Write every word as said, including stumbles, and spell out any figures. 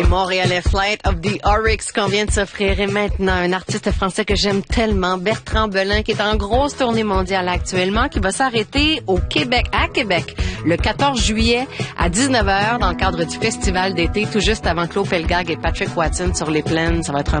les Montréalais Flight of the Oryx qu'on vient de s'offrir. Et maintenant, un artiste français que j'aime tellement, Bertrand Belin, qui est en grosse tournée mondiale actuellement, qui va s'arrêter au Québec, à Québec, le quatorze juillet à dix-neuf heures dans le cadre du festival d'été, tout juste avant Claude Pelgag et Patrick Watson sur les plaines. Ça va être un